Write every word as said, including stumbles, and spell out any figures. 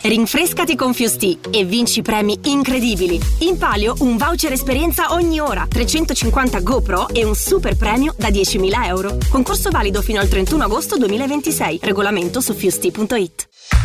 Rinfrescati con Fusti e vinci premi incredibili. In palio un voucher esperienza ogni ora, trecentocinquanta GoPro e un super premio da diecimila euro. Concorso valido fino al trentuno agosto duemilaventisei. Regolamento su fusti punto it.